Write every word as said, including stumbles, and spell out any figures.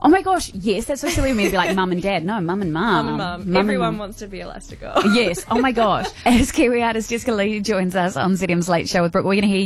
Oh my gosh, yes, that's so silly of me to be like mum and dad. No, mum and mum. Mum and mum. Everyone wants to be Elastigirl. Yes, oh my gosh. As Kiwi artist Jessica Lee joins us on Z M's Late Show with Brooke, we're going to hear